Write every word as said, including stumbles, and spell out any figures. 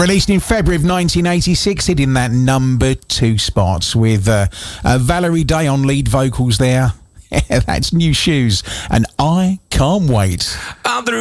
Released in February of nineteen eighty-six, hitting that number two spot with uh, uh, Valerie Day on lead vocals there. That's New Shoes, and I Can't Wait. Andrew